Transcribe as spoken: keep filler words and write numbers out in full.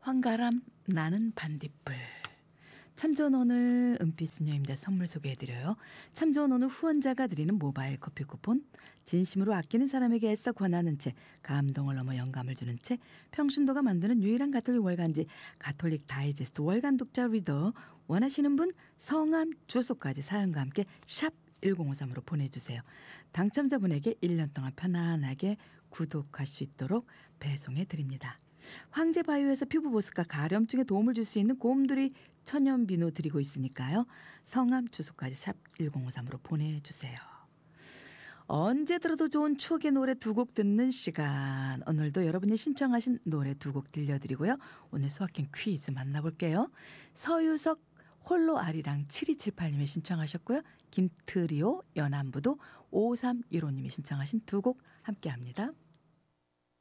황가람 나는 반딧불. 참 좋은 오늘 은빛 수녀입니다. 선물 소개해드려요. 참 좋은 오늘 후원자가 드리는 모바일 커피 쿠폰, 진심으로 아끼는 사람에게 애써 권하는 책, 감동을 넘어 영감을 주는 책, 평신도가 만드는 유일한 가톨릭 월간지 가톨릭 다이제스트 월간 독자 리더, 원하시는 분 성함 주소까지 사연과 함께 샵 일공오삼으로 보내주세요. 당첨자분에게 일 년 동안 편안하게 구독할 수 있도록 배송해드립니다. 황제바이오에서 피부보습과 가려움증에 도움을 줄 수 있는 곰돌이 천연비누 드리고 있으니까요. 성함 주소까지 샵 일공오삼으로 보내주세요. 언제 들어도 좋은 추억의 노래 두 곡 듣는 시간. 오늘도 여러분이 신청하신 노래 두 곡 들려드리고요. 오늘 수학행 퀴즈 만나볼게요. 서유석 홀로 아리랑 칠이칠팔님이 신청하셨고요. 김트리오 연안부도 오삼일오님이 신청하신 두 곡 함께합니다.